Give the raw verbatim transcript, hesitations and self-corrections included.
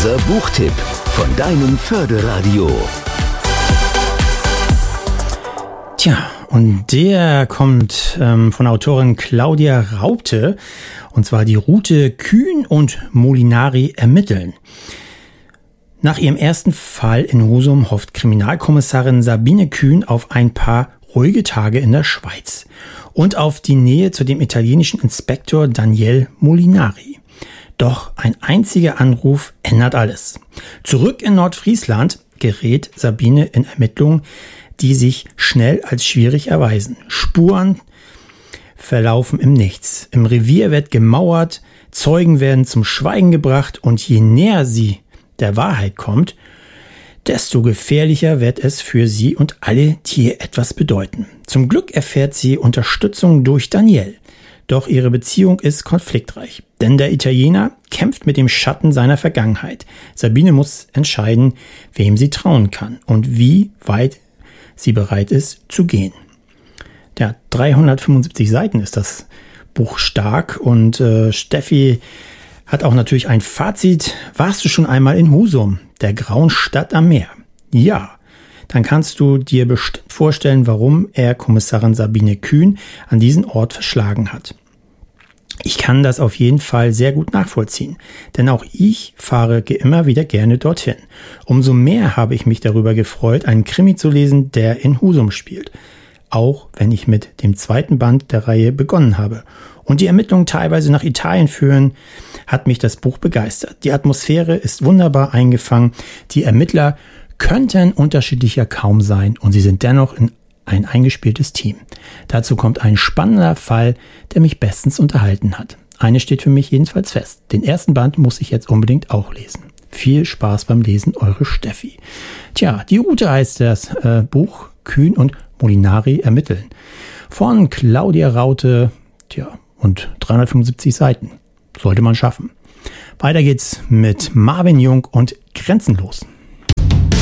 Unser Buchtipp von deinem Förderradio. Tja, und der kommt ähm, von Autorin Claudia Raubte, und zwar die Route Kühn und Molinari ermitteln. Nach ihrem ersten Fall in Husum hofft Kriminalkommissarin Sabine Kühn auf ein paar ruhige Tage in der Schweiz und auf die Nähe zu dem italienischen Inspektor Daniel Molinari. Doch ein einziger Anruf ändert alles. Zurück in Nordfriesland gerät Sabine in Ermittlungen, die sich schnell als schwierig erweisen. Spuren verlaufen im Nichts. Im Revier wird gemauert, Zeugen werden zum Schweigen gebracht und je näher sie der Wahrheit kommt, desto gefährlicher wird es für sie und alle, die ihr etwas bedeuten. Zum Glück erfährt sie Unterstützung durch Daniel. Doch ihre Beziehung ist konfliktreich, denn der Italiener kämpft mit dem Schatten seiner Vergangenheit. Sabine muss entscheiden, wem sie trauen kann und wie weit sie bereit ist zu gehen. Ja, dreihundertfünfundsiebzig Seiten ist das Buch stark und äh, Steffi hat auch natürlich ein Fazit. Warst du schon einmal in Husum, der grauen Stadt am Meer? Ja, dann kannst du dir bestimmt vorstellen, warum er Kommissarin Sabine Kühn an diesen Ort verschlagen hat. Ich kann das auf jeden Fall sehr gut nachvollziehen, denn auch ich fahre immer wieder gerne dorthin. Umso mehr habe ich mich darüber gefreut, einen Krimi zu lesen, der in Husum spielt. Auch wenn ich mit dem zweiten Band der Reihe begonnen habe. Und die Ermittlungen teilweise nach Italien führen, hat mich das Buch begeistert. Die Atmosphäre ist wunderbar eingefangen. Die Ermittler könnten unterschiedlicher kaum sein und sie sind dennoch in ein eingespieltes Team. Dazu kommt ein spannender Fall, der mich bestens unterhalten hat. Eines steht für mich jedenfalls fest. Den ersten Band muss ich jetzt unbedingt auch lesen. Viel Spaß beim Lesen, eure Steffi. Tja, die Route heißt das äh, Buch Kühn und Molinari ermitteln. Von Claudia Raubte, tja, und dreihundertfünfundsiebzig Seiten. Sollte man schaffen. Weiter geht's mit Marvin Jung und Grenzenlos.